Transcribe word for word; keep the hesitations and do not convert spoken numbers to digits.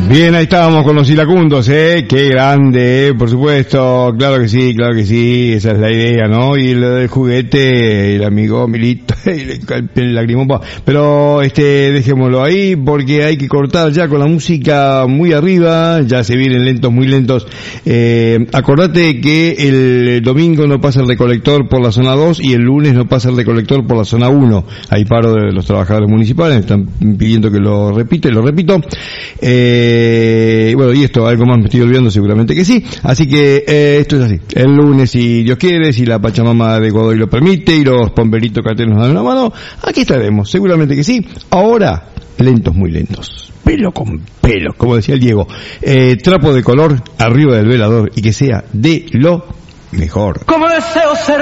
Bien, ahí estábamos con los iracundos, ¿eh? Qué grande, ¿eh? Por supuesto, claro que sí, claro que sí, esa es la idea, ¿no? Y lo del juguete, el amigo Milito, el, el lagrimón, pero este, dejémoslo ahí, porque hay que cortar ya con la música muy arriba, ya se vienen lentos, muy lentos. Eh, acordate que el domingo no pasa el recolector por la zona dos y el lunes no pasa el recolector por la zona uno. Hay paro de los trabajadores municipales, me están pidiendo que lo repite, lo repito. Eh, Eh, bueno, y esto, algo más me estoy olvidando, seguramente que sí. Así que eh, esto es así. El lunes, si Dios quiere, si la Pachamama de Godoy lo permite y los pomperitos carteles nos dan una mano, aquí estaremos, seguramente que sí. Ahora, lentos, muy lentos. Pelo con pelo, como decía el Diego. Eh, trapo de color arriba del velador y que sea de lo mejor. Como deseo ser